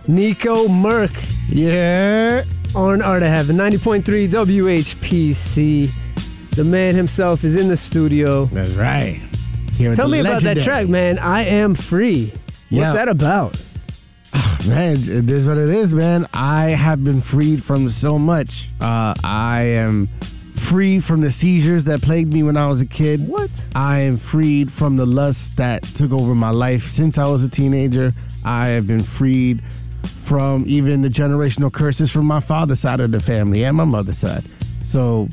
Nico Merck. Yeah. On Art of Heaven, 90.3 WHPC. The man himself is in the studio. That's right. Tell me about that track, man. I Am Free. What's that about? Man, it is what it is, man. I have been freed from so much. I am free from the seizures that plagued me when I was a kid. What? I am freed from the lust that took over my life since I was a teenager. I have been freed from even the generational curses from my father's side of the family and my mother's side. So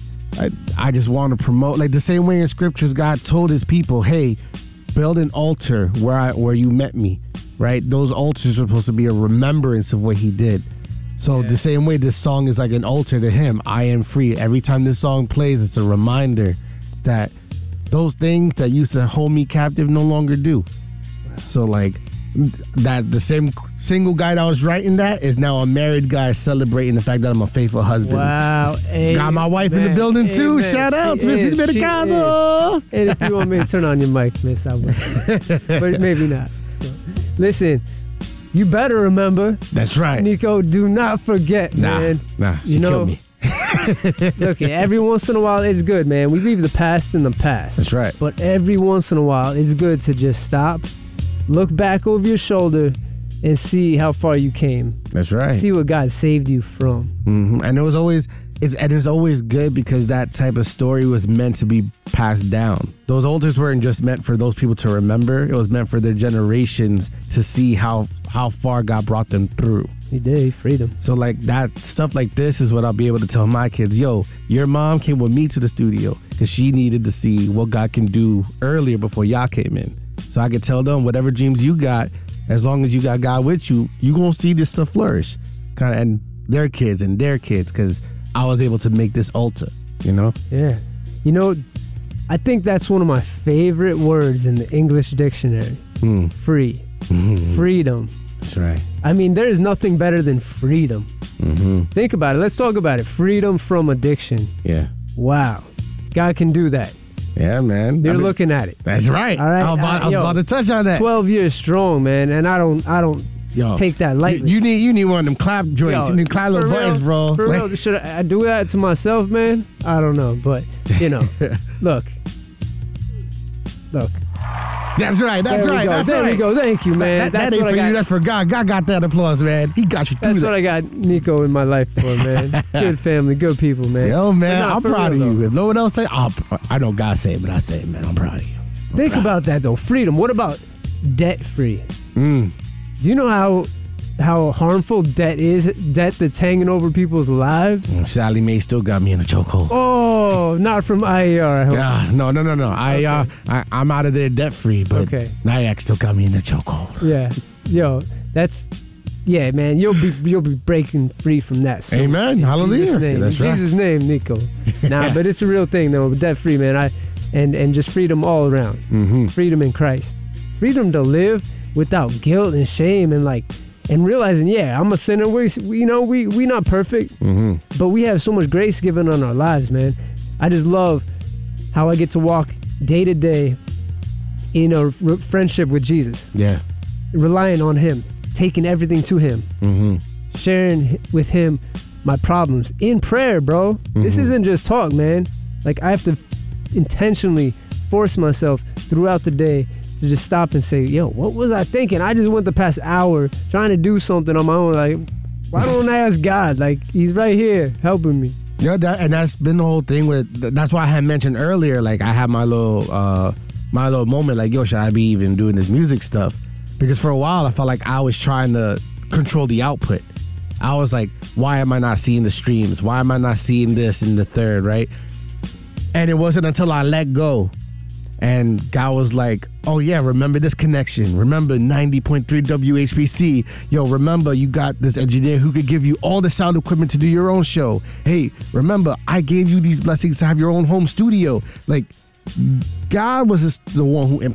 I just want to promote, like the same way in scriptures, God told his people, hey, build an altar where you met me, right? Those altars are supposed to be a remembrance of what he did. So the same way this song is like an altar to him, I am free. Every time this song plays, it's a reminder that those things that used to hold me captive no longer do. So like that the same single guy that was writing that is now a married guy celebrating the fact that I'm a faithful husband. Wow. Got my wife in the building too. Shout out to Mrs. Medicado. And if you want me to turn on your mic, miss, I will. But maybe not. So, listen, you better remember. That's right. Nico, do not forget, man. Nah, she killed me. Look, every once in a while it's good, man. We leave the past in the past. That's right. But every once in a while it's good to just stop, look back over your shoulder, and see how far you came. That's right. See what God saved you from. Mm-hmm. And it's always good because that type of story was meant to be passed down. Those altars weren't just meant for those people to remember. It was meant for their generations to see how far God brought them through. He did. He freed them. So like that stuff like this is what I'll be able to tell my kids. Yo, your mom came with me to the studio because she needed to see what God can do earlier before y'all came in. So I could tell them whatever dreams you got, as long as you got God with you, you gonna see this stuff flourish. Kind of, and their kids, because I was able to make this altar, you know? Yeah. You know, I think that's one of my favorite words in the English dictionary. Free. Freedom. That's right. I mean, there is nothing better than freedom. Think about it. Let's talk about it. Freedom from addiction. Yeah. Wow. God can do that. Yeah, man. You're looking at it. That's right. All right. I was about to touch on that. 12 years strong, man, and I don't take that lightly. You need one of them clap joints. You need clap little buttons, bro. For real, should I do that to myself, man? I don't know, but you know, look. That's right. There we go. Thank you, man. That ain't for you. That's for God. God got that applause, man. He got you through That's what I got Nico in my life for, man. Good family, good people, man. Yo, man, I'm proud of you. If no one else say, I know God say it, but I say it, man. I'm proud of you. Think about that, though. Freedom. What about debt-free? Do you know how harmful debt is? Debt that's hanging over people's lives? Sally Mae still got me in a chokehold. Oh, not from IAR, I hope. No. I'm out of there debt-free, but NIAC still got me in a chokehold. Yeah. Yo, yeah, man, you'll be breaking free from that. So amen. Hallelujah. Jesus' name. That's right. Jesus' name, Nico. But it's a real thing, though. Debt-free, man. And just freedom all around. Freedom in Christ. Freedom to live without guilt and shame and realizing, I'm a sinner. We not perfect, but we have so much grace given on our lives, man. I just love how I get to walk day to day in a friendship with Jesus. Yeah. Relying on him, taking everything to him, sharing with him my problems in prayer, bro. This isn't just talk, man. Like, I have to intentionally force myself throughout the day to just stop and say, yo, what was I thinking? I just went the past hour trying to do something on my own. Like, why don't I ask God? Like, he's right here helping me. Yeah, that's been the whole thing that's why I had mentioned earlier, like, I had my little moment, like, yo, should I be even doing this music stuff? Because for a while, I felt like I was trying to control the output. I was like, why am I not seeing the streams? Why am I not seeing this and the third, right? And it wasn't until I let go and God was like, oh yeah, remember this connection. Remember 90.3 WHPC. Yo, remember you got this engineer who could give you all the sound equipment to do your own show. Hey, remember I gave you these blessings to have your own home studio. Like, God was the one who